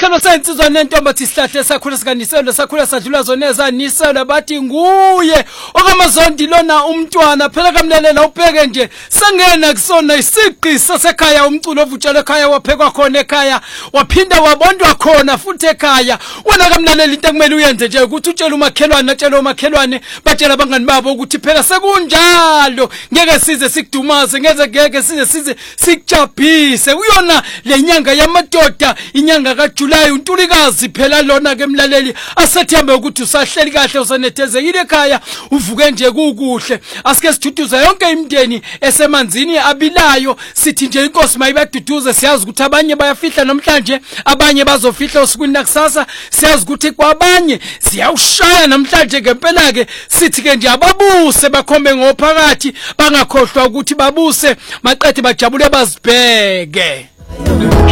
Isikhalo sensizwa nentombi sihlahle sakhula sikaniselo sakhula sadlula zona ezaniselo bathi nguye okamazondi lona umntwana phela kamlelela ubheke nje sangena kusona isiqi sasekhaya umculo ovutshela ekhaya waphekwa khona ekhaya waphinda wabondwa khona futhi ekhaya wena kamlelela into ekumele uyenze nje ukuthi utshela umakhelwane atshela umakhelwane batshela abangani babo ukuthi phela sekunjalo ngeke size sikudumaze ngeke size sikujabhise uyona lenyanga yamadoda inyanga kaJuly uNtulikazi phela lona ke mlaleli asethembe ukuthi usahleli kahle usanethezekile ekhaya uvuke nje kukuhle asike sithuthuza yonke imndeni esemanzini abilayo sithi nje inkosi mayibaduduze siyazi ukuthi abanye bayafihla namhlanje abanye bazofihla osukwini nakusasa siyazi ukuthi kwabanye siyawushaya namhlanje ngempela ke sithi ke nje ababuse bakhombe ngophakathi bangakhohlwa ukuthi babuse maqedwe bajabule bazibheke